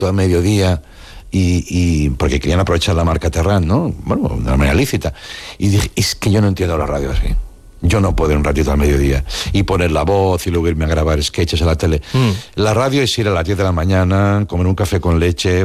a mediodía, y porque querían aprovechar la marca Terran, ¿no? Bueno, de una manera lícita. Y dije, es que yo no entiendo la radio así. Yo no puedo ir un ratito al mediodía y poner la voz y luego irme a grabar sketches a la tele. La radio es ir a las 10 de la mañana, comer un café con leche,